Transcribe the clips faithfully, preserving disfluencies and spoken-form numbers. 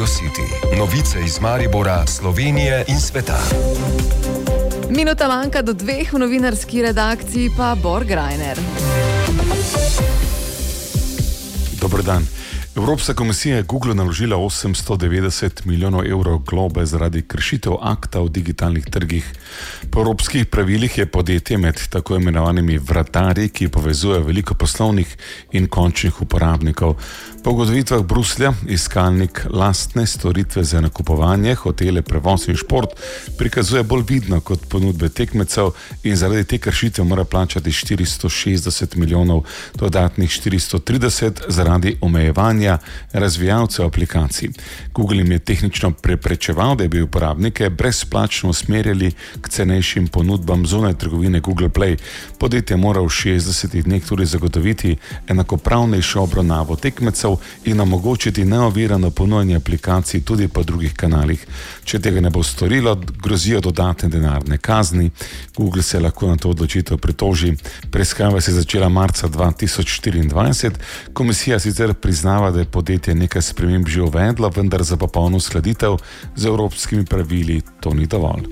Radio City. Novice iz Maribora, Slovenije in sveta. Minuta manjka do dveh, v novinarski redakciji pa Borg Reiner. Dober dan. Evropska komisija je Google naložila osemsto devetdeset milijonov evrov globe zaradi kršitev akta o digitalnih trgih. Po evropskih pravilih je podjetje med tako imenovanimi vratarji, ki povezujejo veliko poslovnih in končnih uporabnikov. Po ugotovitvah Bruslja iskalnik lastne storitve za nakupovanje, hotele, prevoz in šport prikazuje bolj vidno kot ponudbe tekmecev in zaradi te kršitev mora plačati štiristo šestdeset milijonov, dodatnih štiristo trideset zaradi omejevanja razvijalcev aplikacij. Google jim je tehnično preprečeval, da bi uporabnike brezplačno usmerjali k cenejšim ponudbam zunaj trgovine Google Play. Podjetje mora v šestdesetih dneh tudi zagotoviti enakopravnejšo obravnavo tekmecev in omogočiti neovirano ponujanje aplikacij tudi po drugih kanalih. Če tega ne bo storilo, grozijo dodatne denarne kazni. Google se lahko na to odločitev pritoži. Preiskava se je začela marca dva tisoč štiriindvajset. Komisija sicer priznava, da je podjetje nekaj sprememb že uvedlo, vendar za popolno uskladitev z evropskimi pravili to ni dovolj.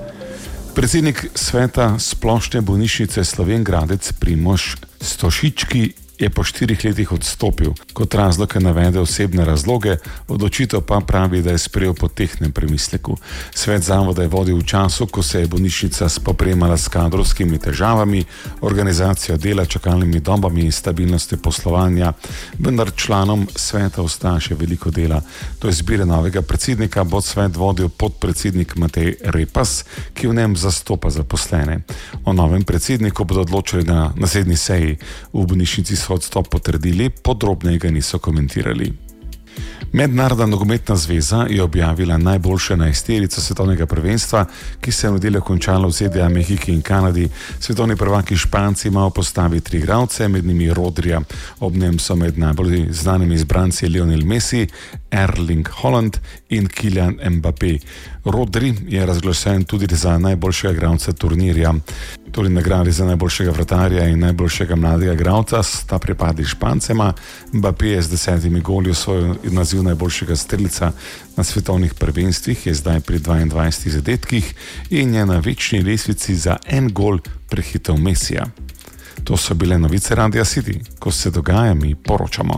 Predsednik sveta Splošne bolnišnice Slovenj Gradec Primož Stošički je po štirih letih odstopil. Kot razlog je navedel osebne razloge, odločitev pa pravi, da je sprejel po tehtnem premisleku. Svet zavoda je vodil v času, ko se je bolnišnica spopremala s kadrovskimi težavami, organizacijo dela, čakalnimi dobami in stabilnostjo poslovanja, vendar članom sveta ostaja še veliko dela. Do izbire novega predsednika bo svet vodil podpredsednik Matej Repas, ki v njem zastopa zaposlene. O novem predsedniku bodo odločili na naslednji seji. V bolnišnici so odstop potrdili, podrobneje ga niso komentirali. Mednarodna nogometna zveza je objavila najboljše enajsterico svetovnega prvenstva, ki se je v nedeljo končalo v Z D A, Mehiki in Kanadi. Svetovni prvaki Španci imajo v postavi tri igralce, med njimi Rodrija. Ob njem so med najbolj znanimi izbranci Lionel Messi, Erling Haaland in Kylian Mbappé. Rodri je razglašen tudi za najboljšega igralca turnirja. Tudi nagradi za najboljšega vratarja in najboljšega mladega igralca sta pripadli Špancema. Mbappé je z desetimi goli osvojil naziv najboljšega strelca na svetovnih prvenstvih, je zdaj pri dvaindvajsetih zadetkih in je na večni lestvici za en gol prehitel Messija. To so bile novice Radia City. Ko se dogaja, mi poročamo.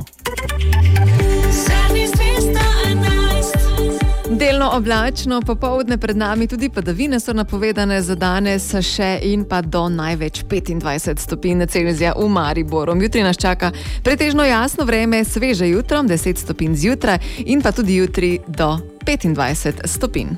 Delno oblačno, popoldne pred nami tudi padavine so napovedane za danes še in pa do največ petindvajset stopinj Celzija v Mariboru. Jutri nas čaka pretežno jasno vreme, sveže jutro, deset stopinj zjutraj in pa tudi jutri do petindvajset stopinj.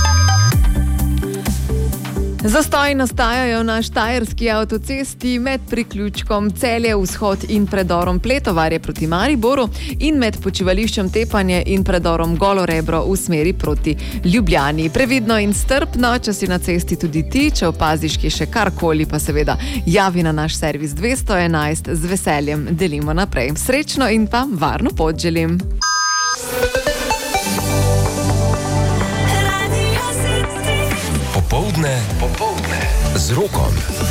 Zastoji nastajajo na štajerski avtocesti med priključkom Celje vzhod in predorom Pletovarje proti Mariboru in med počivališčem Tepanje in predorom Golorebro v smeri proti Ljubljani. Previdno in strpno, če si na cesti tudi ti, če opaziš kje še karkoli, pa seveda javi na naš servis dvesto enajst, z veseljem delimo naprej. Srečno in pa varno pot želim. Popoldne, popoldne z Rokom.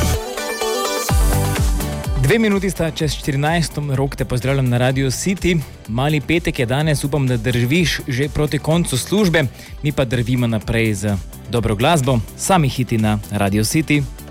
Dve minuti sta čez štirinajst, Rok te pozdravljam na Radio City. Mali petek je danes, upam, da drviš že proti koncu službe, mi pa drvimo naprej z dobro glasbo, sami hiti na Radio City.